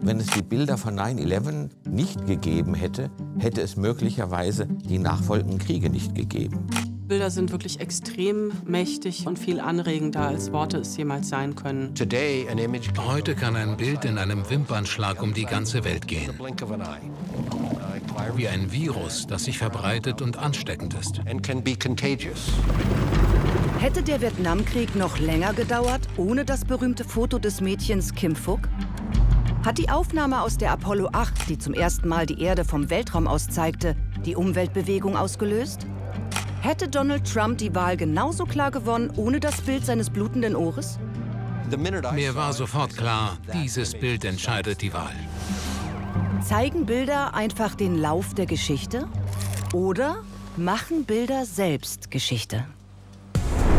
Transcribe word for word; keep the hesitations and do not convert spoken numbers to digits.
Wenn es die Bilder von neun elf nicht gegeben hätte, hätte es möglicherweise die nachfolgenden Kriege nicht gegeben. Bilder sind wirklich extrem mächtig und viel anregender, als Worte es jemals sein können. Heute kann ein Bild in einem Wimpernschlag um die ganze Welt gehen. Wie ein Virus, das sich verbreitet und ansteckend ist. Hätte der Vietnamkrieg noch länger gedauert, ohne das berühmte Foto des Mädchens Kim Phuc? Hat die Aufnahme aus der Apollo acht, die zum ersten Mal die Erde vom Weltraum aus zeigte, die Umweltbewegung ausgelöst? Hätte Donald Trump die Wahl genauso klar gewonnen, ohne das Bild seines blutenden Ohres? Mir war sofort klar, dieses Bild entscheidet die Wahl. Zeigen Bilder einfach den Lauf der Geschichte? Oder machen Bilder selbst Geschichte?